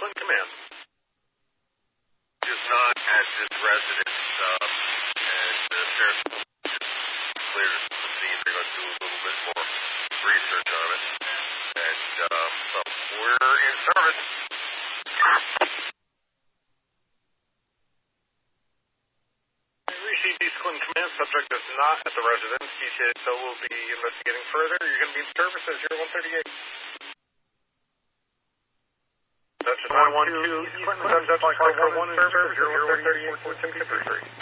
Clinton Command. Is not at this residence, and the sheriff just cleared the scene. They're going to do a little bit more research on it. And so we're in service. Received East Clinton Command. Subject is not at the residence. TCASO will be investigating further. You're going to be in service at 0138. That's 912 East Clinton. Subject 1 in service, 0138, 4653.